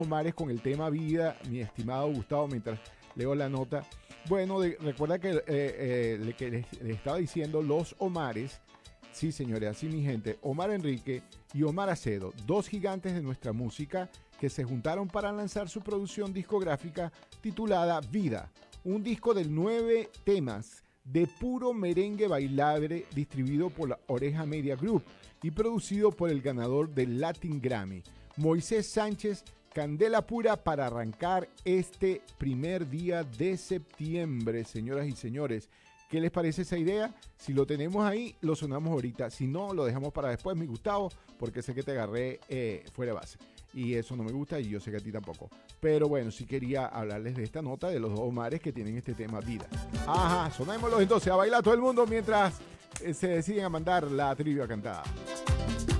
Omares con el tema vida, mi estimado Gustavo, mientras leo la nota. Bueno, recuerda que les estaba diciendo los Omares, sí señores, así mi gente, Omar Enrique y Omar Acedo, dos gigantes de nuestra música que se juntaron para lanzar su producción discográfica titulada Vida, un disco de 9 temas de puro merengue bailable distribuido por la Oreja Media Group y producido por el ganador del Latin Grammy, Moisés Sánchez. Candela pura para arrancar este primer día de septiembre, señoras y señores. ¿Qué les parece esa idea? Si lo tenemos ahí, lo sonamos ahorita. Si no, lo dejamos para después, mi Gustavo, porque sé que te agarré fuera de base. Y eso no me gusta y yo sé que a ti tampoco. Pero bueno, sí quería hablarles de esta nota de los dos Omares que tienen este tema vida. Ajá, sonémoslos entonces a bailar todo el mundo mientras se deciden a mandar la trivia cantada.